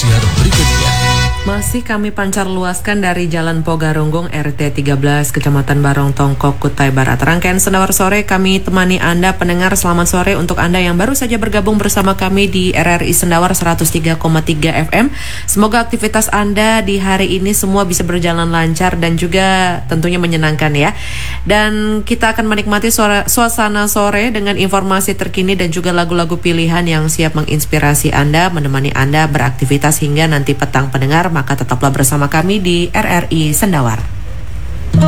tersiar berikutnya. Masih kami pancar luaskan dari Jalan Pogaronggung RT 13 Kecamatan Barong Tongkok, Kutai Barat. Rangkaian Sendawar Sore kami temani Anda pendengar. Selamat sore untuk Anda yang baru saja bergabung bersama kami di RRI Sendawar 103,3 FM. Semoga aktivitas Anda di hari ini semua bisa berjalan lancar dan juga tentunya menyenangkan ya. Dan kita akan menikmati suasana sore dengan informasi terkini dan juga lagu-lagu pilihan yang siap menginspirasi Anda, menemani Anda beraktivitas hingga nanti petang pendengar. Maka tetaplah bersama kami di RRI Sendawar.